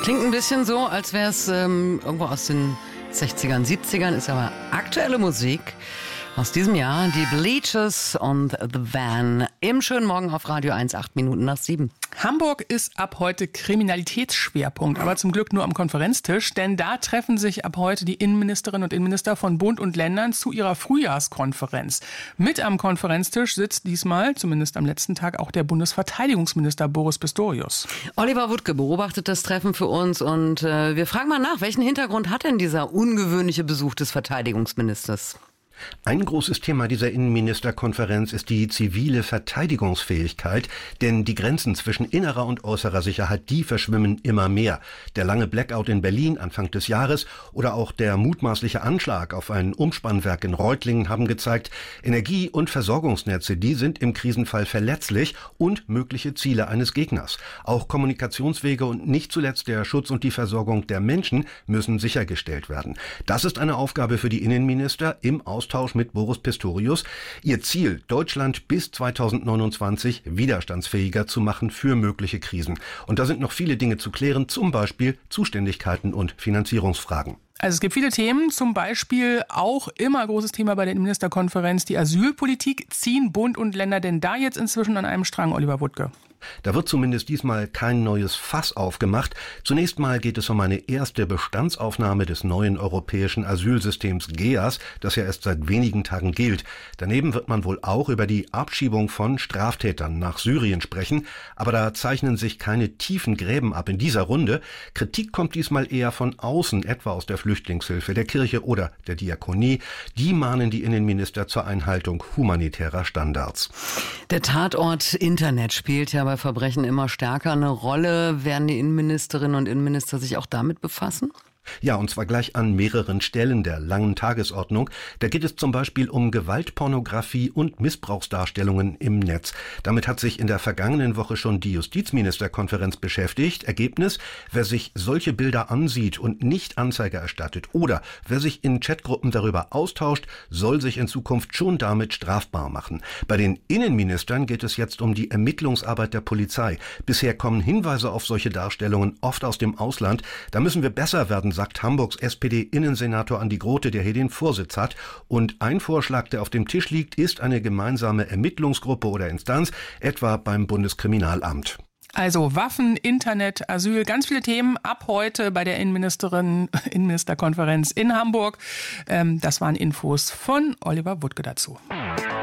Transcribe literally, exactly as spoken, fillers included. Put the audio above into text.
Klingt ein bisschen so, als wäre es ähm, irgendwo aus den sechzigern, siebzigern, ist aber aktuelle Musik aus diesem Jahr. Die Bleachers und The Van im schönen Morgen auf Radio eins, acht Minuten nach sieben. Hamburg ist ab heute Kriminalitätsschwerpunkt, aber zum Glück nur am Konferenztisch, denn da treffen sich ab heute die Innenministerinnen und Innenminister von Bund und Ländern zu ihrer Frühjahrskonferenz. Mit am Konferenztisch sitzt diesmal, zumindest am letzten Tag, auch der Bundesverteidigungsminister Boris Pistorius. Oliver Wuttke beobachtet das Treffen für uns und äh, wir fragen mal nach, welchen Hintergrund hat denn dieser ungewöhnliche Besuch des Verteidigungsministers? Ein großes Thema dieser Innenministerkonferenz ist die zivile Verteidigungsfähigkeit, denn die Grenzen zwischen innerer und äußerer Sicherheit, die verschwimmen immer mehr. Der lange Blackout in Berlin Anfang des Jahres oder auch der mutmaßliche Anschlag auf ein Umspannwerk in Reutlingen haben gezeigt, Energie- und Versorgungsnetze, die sind im Krisenfall verletzlich und mögliche Ziele eines Gegners. Auch Kommunikationswege und nicht zuletzt der Schutz und die Versorgung der Menschen müssen sichergestellt werden. Das ist eine Aufgabe für die Innenminister im Austausch mit Boris Pistorius. Ihr Ziel, Deutschland bis zweitausendneunundzwanzig widerstandsfähiger zu machen für mögliche Krisen. Und da sind noch viele Dinge zu klären, zum Beispiel Zuständigkeiten und Finanzierungsfragen. Also es gibt viele Themen, zum Beispiel auch immer großes Thema bei der Innenministerkonferenz, die Asylpolitik. Ziehen Bund und Länder denn da jetzt inzwischen an einem Strang, Oliver Wuttke? Da wird zumindest diesmal kein neues Fass aufgemacht. Zunächst mal geht es um eine erste Bestandsaufnahme des neuen europäischen Asylsystems G E A S, das ja erst seit wenigen Tagen gilt. Daneben wird man wohl auch über die Abschiebung von Straftätern nach Syrien sprechen. Aber da zeichnen sich keine tiefen Gräben ab in dieser Runde. Kritik kommt diesmal eher von außen, etwa aus der Flüchtlingshilfe, der Kirche oder der Diakonie. Die mahnen die Innenminister zur Einhaltung humanitärer Standards. Der Tatort Internet spielt ja bei Verbrechen immer stärker eine Rolle. Werden die Innenministerinnen und Innenminister sich auch damit befassen? Ja, und zwar gleich an mehreren Stellen der langen Tagesordnung. Da geht es zum Beispiel um Gewaltpornografie und Missbrauchsdarstellungen im Netz. Damit hat sich in der vergangenen Woche schon die Justizministerkonferenz beschäftigt. Ergebnis: Wer sich solche Bilder ansieht und nicht Anzeige erstattet oder wer sich in Chatgruppen darüber austauscht, soll sich in Zukunft schon damit strafbar machen. Bei den Innenministern geht es jetzt um die Ermittlungsarbeit der Polizei. Bisher kommen Hinweise auf solche Darstellungen oft aus dem Ausland. Da müssen wir besser werden, sagt Hamburgs S P D-Innensenator Andi Grote, der hier den Vorsitz hat. Und ein Vorschlag, der auf dem Tisch liegt, ist eine gemeinsame Ermittlungsgruppe oder Instanz, etwa beim Bundeskriminalamt. Also Waffen, Internet, Asyl, ganz viele Themen ab heute bei der Innenministerin, Innenministerkonferenz in Hamburg. Ähm, das waren Infos von Oliver Wuttke dazu.